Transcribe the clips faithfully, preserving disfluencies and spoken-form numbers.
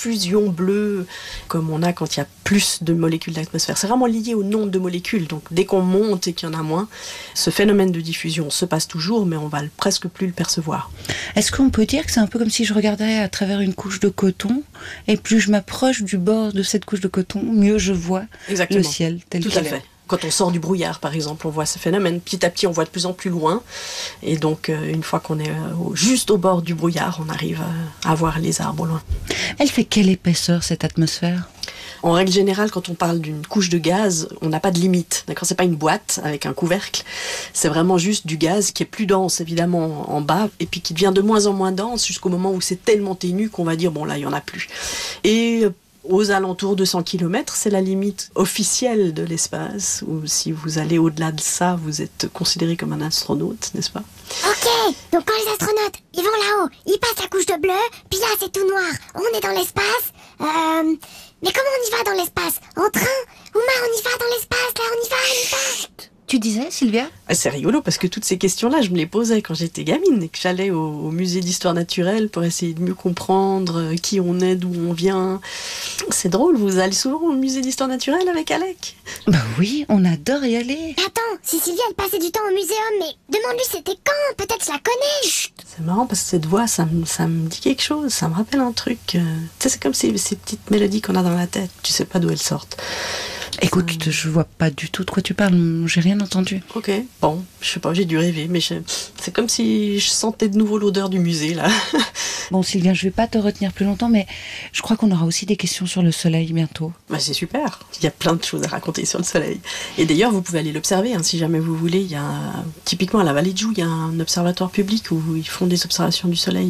diffusion bleue comme on a quand il y a plus de molécules d'atmosphère. C'est vraiment lié au nombre de molécules. Donc dès qu'on monte et qu'il y en a moins, ce phénomène de diffusion se passe toujours, mais on va presque plus le percevoir. Est-ce qu'on peut dire que c'est un peu comme si je regardais à travers une couche de coton, et plus je m'approche du bord de cette couche de coton, mieux je vois Exactement. Le ciel tel Tout qu'il à est. fait. Quand on sort du brouillard, par exemple, on voit ce phénomène. Petit à petit, on voit de plus en plus loin. Et donc, euh, une fois qu'on est euh, au, juste au bord du brouillard, on arrive euh, à voir les arbres au loin. Elle fait quelle épaisseur, cette atmosphère ? En règle générale, quand on parle d'une couche de gaz, on n'a pas de limite. D'accord ? C'est pas une boîte avec un couvercle. C'est vraiment juste du gaz qui est plus dense, évidemment, en bas, et puis qui devient de moins en moins dense jusqu'au moment où c'est tellement ténu qu'on va dire, bon, là, il y en a plus. Et aux alentours de cent kilomètres, c'est la limite officielle de l'espace, où si vous allez au-delà de ça, vous êtes considéré comme un astronaute, n'est-ce pas ? Ok, donc quand les astronautes, ils vont là-haut, ils passent la couche de bleu, puis là c'est tout noir, on est dans l'espace, euh... Mais comment on y va dans l'espace ? En train ? Ouma, on y va dans l'espace, là, on y va, on y va. Chut. Tu disais, Sylvia ? C'est rigolo parce que toutes ces questions-là, je me les posais quand j'étais gamine et que j'allais au, au musée d'histoire naturelle pour essayer de mieux comprendre qui on est, d'où on vient. C'est drôle, vous allez souvent au musée d'histoire naturelle avec Alec ? Bah oui, on adore y aller. Attends, si Sylvia elle passait du temps au muséum, mais demande-lui c'était quand ? Peut-être je la connais. Chut. C'est marrant parce que cette voix, ça me, ça me dit quelque chose, ça me rappelle un truc. Euh, tu sais, c'est comme ces, ces petites mélodies qu'on a dans la tête, tu sais pas d'où elles sortent. Écoute, euh... je vois pas du tout de quoi tu parles, j'ai rien entendu. Ok, bon, je sais pas, j'ai dû rêver, mais je... c'est comme si je sentais de nouveau l'odeur du musée, là. Bon, Sylvia, je vais pas te retenir plus longtemps, mais je crois qu'on aura aussi des questions sur le soleil bientôt. Bah, c'est super, il y a plein de choses à raconter sur le soleil. Et d'ailleurs, vous pouvez aller l'observer, hein, si jamais vous voulez. Il y a, typiquement à la Vallée de Joux, il y a un observatoire public où ils font des observations du soleil.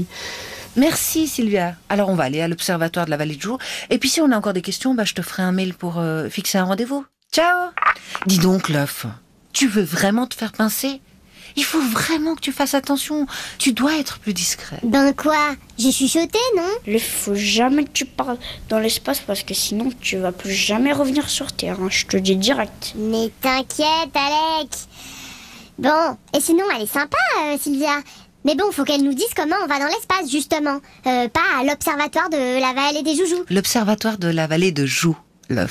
Merci Sylvia. Alors on va aller à l'observatoire de la Vallée de Joux. Et puis si on a encore des questions, bah, je te ferai un mail pour euh, fixer un rendez-vous. Ciao. Dis donc l'œuf, tu veux vraiment te faire pincer ? Il faut vraiment que tu fasses attention. Tu dois être plus discret. Ben quoi ? J'ai chuchoté, non ? Il faut jamais que tu parles dans l'espace parce que sinon tu vas plus jamais revenir sur Terre. Hein. Je te dis direct. Mais t'inquiète, Alec. Bon, et sinon elle est sympa, euh, Sylvia. Mais bon, faut qu'elle nous dise comment on va dans l'espace, justement. Euh, pas à l'observatoire de la Vallée des Joujoux. L'observatoire de la Vallée de Joux, l'œuf.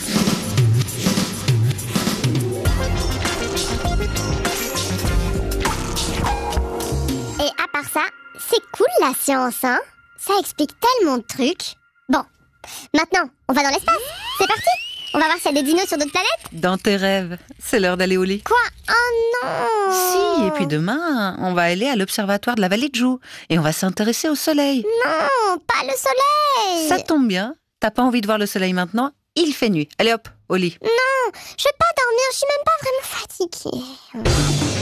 Et à part ça, c'est cool la science, hein ? Ça explique tellement de trucs. Bon, maintenant, on va dans l'espace. C'est parti ? On va voir s'il y a des dinos sur d'autres planètes ? Dans tes rêves, c'est l'heure d'aller au lit. Quoi ? Oh non ! Si, et puis demain, on va aller à l'observatoire de la Vallée de Joux. Et on va s'intéresser au soleil. Non, pas le soleil ! Ça tombe bien, t'as pas envie de voir le soleil maintenant ? Il fait nuit. Allez hop, au lit. Non, je vais pas dormir, je suis même pas vraiment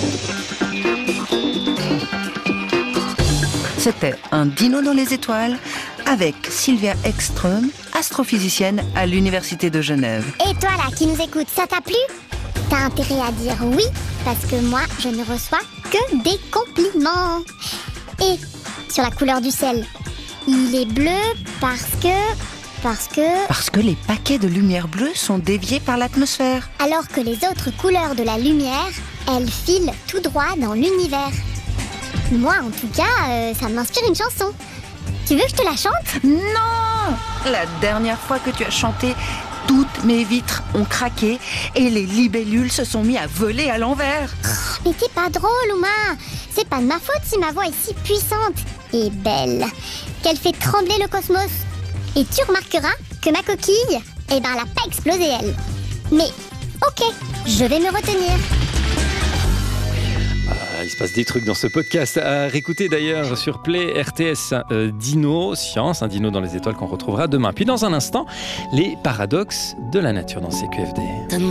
fatiguée. C'était Un dino dans les étoiles avec Sylvia Ekström, astrophysicienne à l'Université de Genève. Et toi là, qui nous écoutes, ça t'a plu ? T'as intérêt à dire oui, parce que moi, je ne reçois que des compliments. Et sur la couleur du ciel, il est bleu parce que... Parce que... Parce que les paquets de lumière bleue sont déviés par l'atmosphère. Alors que les autres couleurs de la lumière, elles filent tout droit dans l'univers. Moi, en tout cas, euh, ça m'inspire une chanson. Tu veux que je te la chante ? Non ! La dernière fois que tu as chanté, toutes mes vitres ont craqué et les libellules se sont mis à voler à l'envers. Oh, mais t'es pas drôle, Ouma. C'est pas de ma faute si ma voix est si puissante et belle qu'elle fait trembler le cosmos. Et tu remarqueras que ma coquille, eh ben, elle a pas explosé, elle. Mais, ok, je vais me retenir. Ah, il se passe des trucs dans ce podcast. À réécouter d'ailleurs sur Play R T S euh, Dino, Science, un dino dans les étoiles qu'on retrouvera demain. Puis dans un instant, les paradoxes de la nature dans C Q F D.